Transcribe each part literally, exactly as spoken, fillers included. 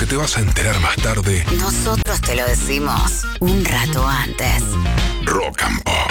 te vas a enterar más tarde, nosotros te lo decimos un rato antes. Rock and Pop.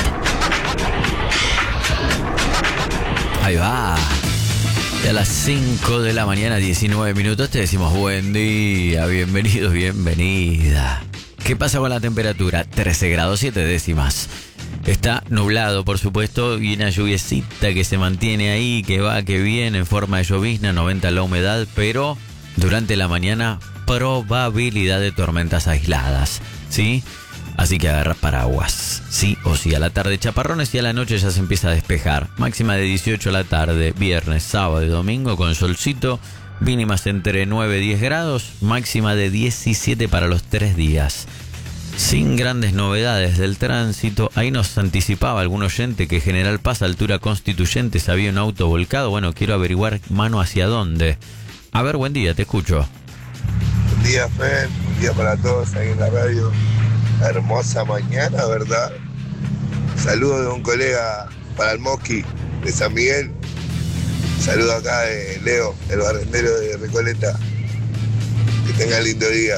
Ahí va. Y a las cinco de la mañana, diecinueve minutos, te decimos buen día, bienvenido, bienvenida. ¿Qué pasa con la temperatura? trece grados siete décimas. Está nublado, por supuesto, y una lluviecita que se mantiene ahí, que va, que viene, en forma de llovizna, noventa la humedad, pero durante la mañana probabilidad de tormentas aisladas, ¿sí? Así que agarra paraguas, sí o sí. A la tarde chaparrones y a la noche ya se empieza a despejar. Máxima de dieciocho a la tarde, viernes, sábado y domingo con solcito. Mínimas entre nueve y diez grados, máxima de diecisiete para los tres días. Sin grandes novedades del tránsito. Ahí nos anticipaba algún oyente que General Paz, altura Constituyentes, había un auto volcado. Bueno, quiero averiguar mano hacia dónde. A ver, buen día, te escucho. Buen día, Fer. Buen día para todos ahí en la radio. Hermosa mañana, ¿verdad? Saludo de un colega para el Mosqui de San Miguel. Saludo acá de Leo, el barrendero de Recoleta. Que tenga lindo día.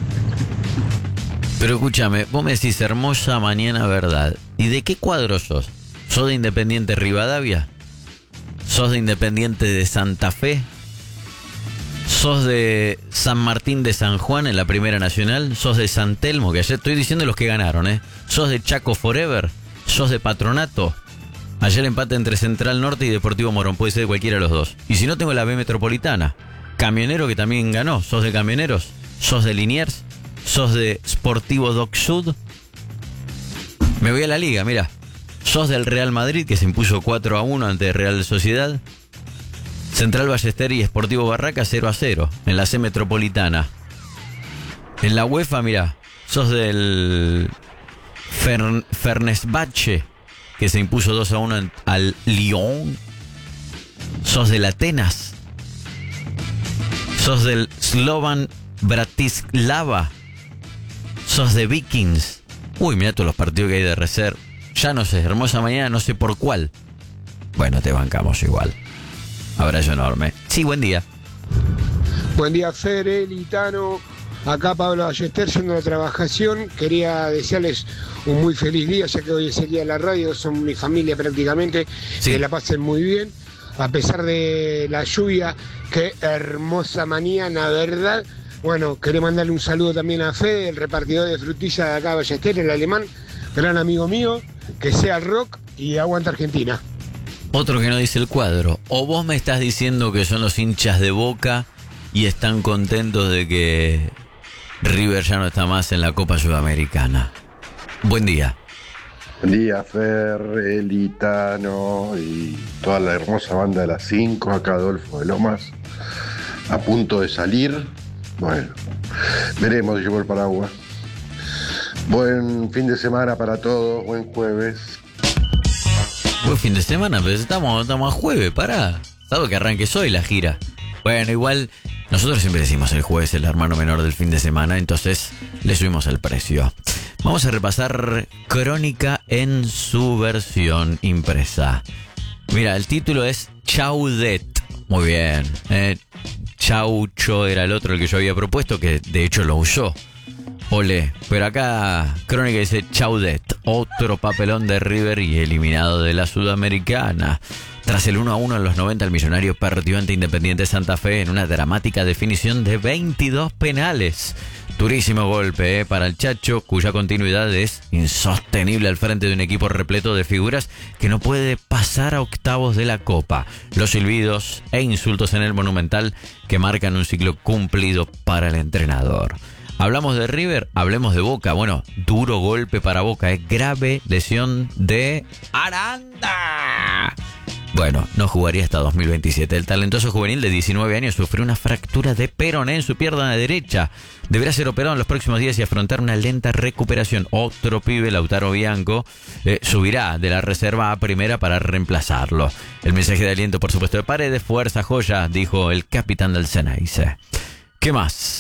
Pero escúchame, vos me decís hermosa mañana, ¿verdad? ¿Y de qué cuadro sos? ¿Sos de Independiente Rivadavia? ¿Sos de Independiente de Santa Fe? ¿Sos de San Martín de San Juan en la Primera Nacional? ¿Sos de San Telmo? Que ayer estoy diciendo los que ganaron, ¿eh? ¿Sos de Chaco Forever? ¿Sos de Patronato? Ayer empate entre Central Norte y Deportivo Morón. Puede ser de cualquiera de los dos. Y si no, tengo la B Metropolitana. Camionero, que también ganó. ¿Sos de Camioneros? ¿Sos de Liniers? ¿Sos de Sportivo Doc Sud? Me voy a la liga, mira. ¿Sos del Real Madrid, que se impuso cuatro a uno ante Real Sociedad? Central Ballester y Sportivo Barraca cero a cero en la C Metropolitana. En la UEFA, mira, sos del Fern- Fenerbahce, que se impuso dos a uno al Lyon. Sos del Atenas. Sos del Slovan Bratislava. Sos de Vikings. Uy, mira todos los partidos que hay de reserva. Ya no sé, hermosa mañana, no sé por cuál. Bueno, te bancamos igual. Abrazo enorme. Sí, buen día. Buen día, Fer, Elitano. Acá Pablo Ballester, yendo de trabajación. Quería desearles un muy feliz día, ya que hoy es el día de la radio, son mi familia prácticamente. Sí. Que la pasen muy bien. A pesar de la lluvia, qué hermosa mañana, ¿verdad? Bueno, quería mandarle un saludo también a Fede, el repartidor de frutillas de acá Ballester, el alemán, gran amigo mío. Que sea el rock y aguanta Argentina. Otro que no dice el cuadro. O vos me estás diciendo que son los hinchas de Boca y están contentos de que River ya no está más en la Copa Sudamericana. Buen día. Buen día, Fer, Elitano y toda la hermosa banda de las cinco. Acá Adolfo de Lomas, a punto de salir. Bueno, veremos si llevo el paraguas. Buen fin de semana para todos, buen jueves. Buen fin de semana, pero estamos, estamos a jueves, pará. Sabes que arranques hoy la gira. Bueno, igual, nosotros siempre decimos el jueves el hermano menor del fin de semana, entonces le subimos el precio. Vamos a repasar Crónica en su versión impresa. Mira, el título es Chaudet. Muy bien. Eh, Chaucho era el otro el que yo había propuesto, que de hecho lo usó. Olé, pero acá Crónica dice Chaudet, otro papelón de River y eliminado de la Sudamericana. Tras el uno a uno en los noventa, el millonario perdió ante Independiente Santa Fe en una dramática definición de veintidós penales. Durísimo golpe eh, para el Chacho, cuya continuidad es insostenible al frente de un equipo repleto de figuras que no puede pasar a octavos de la Copa. Los silbidos e insultos en el Monumental que marcan un ciclo cumplido para el entrenador. Hablamos de River, hablemos de Boca. Bueno, duro golpe para Boca, es grave lesión de Aranda. Bueno, no jugaría hasta dos mil veintisiete. El talentoso juvenil de diecinueve años sufrió una fractura de peroné en su pierna derecha. Deberá ser operado en los próximos días y afrontar una lenta recuperación. Otro pibe, Lautaro Bianco, eh, subirá de la reserva a primera para reemplazarlo. El mensaje de aliento, por supuesto, de Paredes. Fuerza, joya, dijo el capitán del Ceneice. ¿Qué más?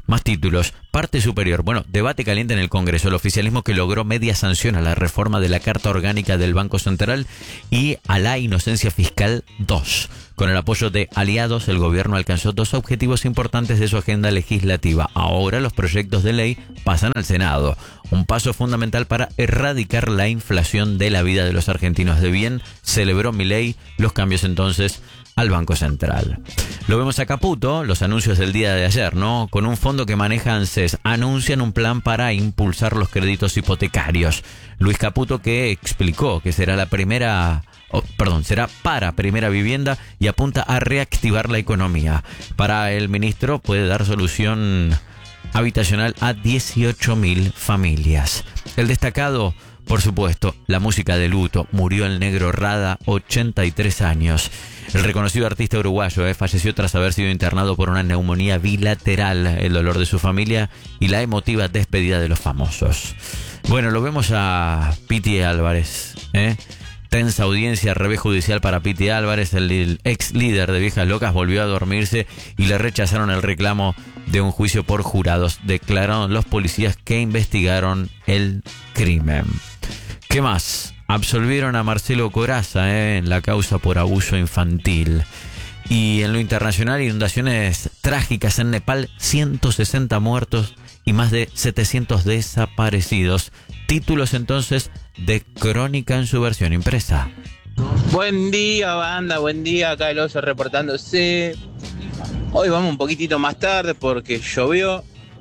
Más títulos. Parte superior. Bueno, debate caliente en el Congreso. El oficialismo que logró media sanción a la reforma de la Carta Orgánica del Banco Central y a la inocencia fiscal dos. Con el apoyo de aliados, el gobierno alcanzó dos objetivos importantes de su agenda legislativa. Ahora los proyectos de ley pasan al Senado. Un paso fundamental para erradicar la inflación de la vida de los argentinos. De bien celebró Milei los cambios entonces al Banco Central. Lo vemos a Caputo, los anuncios del día de ayer, ¿no? Con un fondo que maneja ANSES, anuncian un plan para impulsar los créditos hipotecarios. Luis Caputo, que explicó que será la primera... Oh, perdón, será para primera vivienda y apunta a reactivar la economía. Para el ministro puede dar solución habitacional a dieciocho mil familias. El destacado, por supuesto, la música de luto. Murió el negro Rada, ochenta y tres años. El reconocido artista uruguayo eh, falleció tras haber sido internado por una neumonía bilateral. El dolor de su familia y la emotiva despedida de los famosos. Bueno, lo vemos a Piti Álvarez, ¿eh? Tensa audiencia, revés judicial para Piti Álvarez. El ex líder de Viejas Locas volvió a dormirse y le rechazaron el reclamo de un juicio por jurados. Declararon los policías que investigaron el crimen. ¿Qué más? Absolvieron a Marcelo Corazza eh, en la causa por abuso infantil. Y en lo internacional, inundaciones trágicas en Nepal, ciento sesenta muertos y más de setecientos desaparecidos. Títulos entonces de Crónica en su versión impresa. Buen día, banda, buen día, acá el oso reportándose. Hoy vamos un poquitito más tarde porque llovió.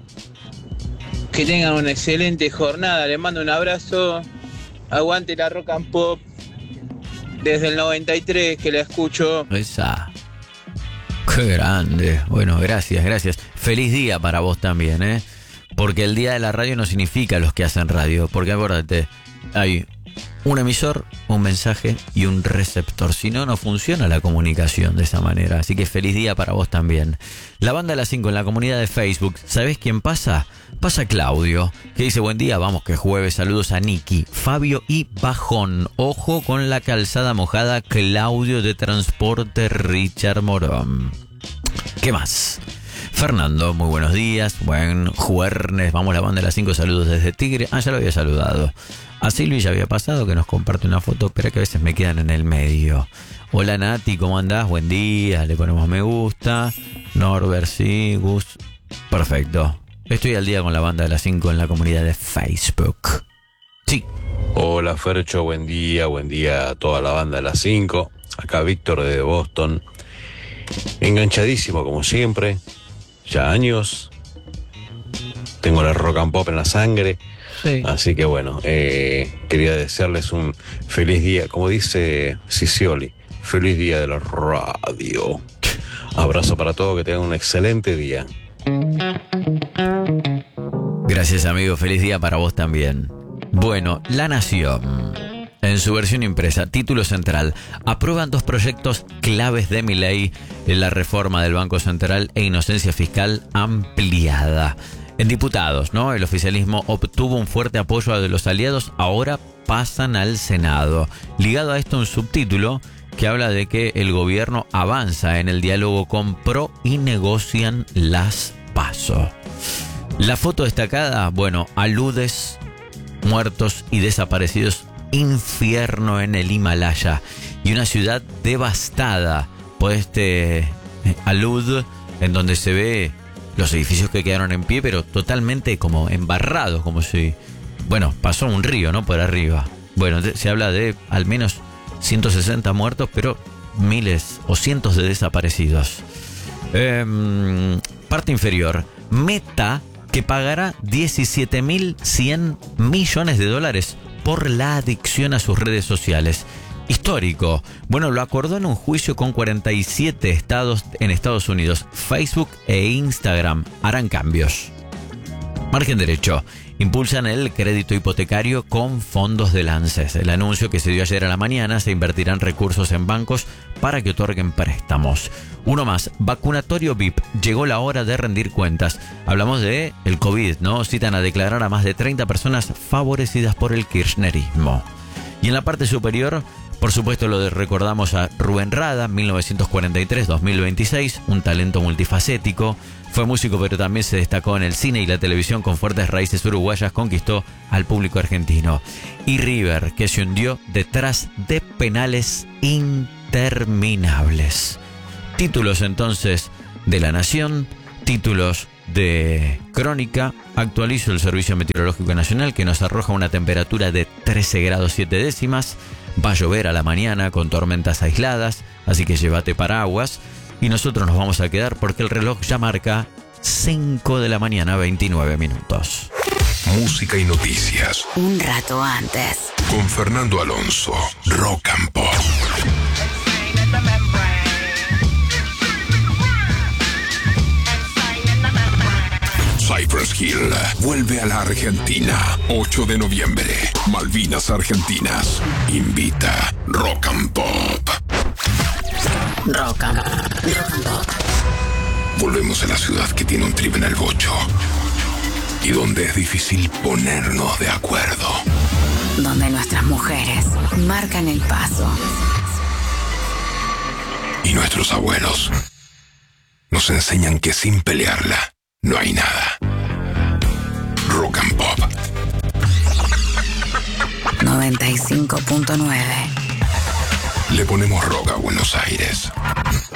Que tengan una excelente jornada, les mando un abrazo. Aguante la Rock and Pop desde el noventa y tres que la escucho. Esa. Qué grande. Bueno, gracias, gracias. Feliz día para vos también, ¿eh? Porque el día de la radio no significa los que hacen radio. Porque acuérdate, hay un emisor, un mensaje y un receptor. Si no, no funciona la comunicación de esa manera. Así que feliz día para vos también. La banda de las cinco en la comunidad de Facebook. ¿Sabés quién pasa? Pasa Claudio, que dice buen día, vamos que jueves. Saludos a Niki, Fabio y Bajón. Ojo con la calzada mojada. Claudio de Transporte Richard Morón. ¿Qué más? Fernando, muy buenos días. Buen jueves. Vamos la banda de las cinco. Saludos desde Tigre. Ah, ya lo había saludado. A Silvi ya había pasado, que nos comparte una foto, pero que a veces me quedan en el medio. Hola Nati, ¿cómo andás? Buen día. Le ponemos me gusta. Norbert, sí, Gus. Perfecto. Estoy al día con la banda de las cinco en la comunidad de Facebook. Sí. Hola Fercho, buen día, buen día a toda la banda de las cinco. Acá Víctor de Boston. Enganchadísimo como siempre. Ya años. Tengo la rock and pop en la sangre. Sí. Así que bueno, eh, quería desearles un feliz día, como dice Cicioli, feliz día de la radio. Abrazo para todos, que tengan un excelente día. Gracias amigo, feliz día para vos también. Bueno, La Nación, en su versión impresa, título central: aprueban dos proyectos claves de Milei en la reforma del Banco Central e inocencia fiscal ampliada. En diputados, ¿no? El oficialismo obtuvo un fuerte apoyo de los aliados, ahora pasan al Senado. Ligado a esto un subtítulo que habla de que el gobierno avanza en el diálogo con PRO y negocian las PASO. La foto destacada, bueno, aludes, muertos y desaparecidos, infierno en el Himalaya y una ciudad devastada por este eh, alud en donde se ve los edificios que quedaron en pie, pero totalmente como embarrados, como si, bueno, pasó un río, ¿no? Por arriba. Bueno, se habla de al menos ciento sesenta muertos, pero miles o cientos de desaparecidos. Eh, parte inferior. Meta, que pagará diecisiete mil cien millones de dólares por la adicción a sus redes sociales. Histórico. Bueno, lo acordó en un juicio con cuarenta y siete estados en Estados Unidos. Facebook e Instagram harán cambios. Margen derecho. Impulsan el crédito hipotecario con fondos del ANSES. El anuncio que se dio ayer a la mañana: se invertirán recursos en bancos para que otorguen préstamos. Uno más, vacunatorio V I P. Llegó la hora de rendir cuentas. Hablamos de el COVID, ¿no? Citan a declarar a más de treinta personas favorecidas por el kirchnerismo. Y en la parte superior, Por supuesto lo de, recordamos a Rubén Rada, mil novecientos cuarenta y tres a dos mil veintiséis, un talento multifacético. Fue músico pero también se destacó en el cine y la televisión con fuertes raíces uruguayas, conquistó al público argentino. Y River, que se hundió detrás de penales interminables. Títulos entonces de La Nación, títulos de Crónica. Actualizo el Servicio Meteorológico Nacional, que nos arroja una temperatura de trece grados siete décimas. Va a llover a la mañana con tormentas aisladas, así que llévate paraguas. Y nosotros nos vamos a quedar porque el reloj ya marca cinco de la mañana, veintinueve minutos. Música y noticias. Un rato antes. Con Fernando Alonso. Rock and Pop. Cypress Hill vuelve a la Argentina. ocho de noviembre. Malvinas Argentinas. Invita Rock and Pop. Rock and, rock and Pop. Volvemos a la ciudad que tiene un trip en el bocho. Y donde es difícil ponernos de acuerdo. Donde nuestras mujeres marcan el paso. Y nuestros abuelos nos enseñan que sin pelearla no hay nada. Rock and Pop. noventa y cinco punto nueve. Le ponemos rock a Buenos Aires.